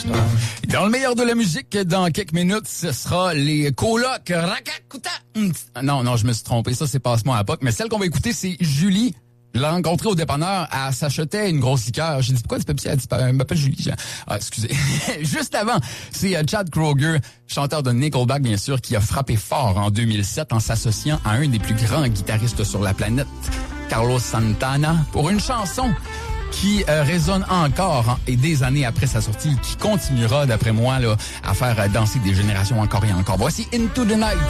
Dans le meilleur de la musique, dans quelques minutes, ce sera les colocs Rakakuta. Non, je me suis trompé. Ça, c'est Passe-moi à POC. Mais celle qu'on va écouter, c'est Julie. Je l'ai rencontrée au dépanneur. Elle s'achetait une grosse liqueur. J'ai dit, pourquoi du Pepsi? Elle dit, elle m'appelle Julie. Excusez. Juste avant, c'est Chad Kroeger, chanteur de Nickelback, bien sûr, qui a frappé fort en 2007 en s'associant à un des plus grands guitaristes sur la planète, Carlos Santana, pour une chanson qui résonne encore et des années après sa sortie, qui continuera, d'après moi, là, à faire danser des générations encore et encore. Voici Into the Night.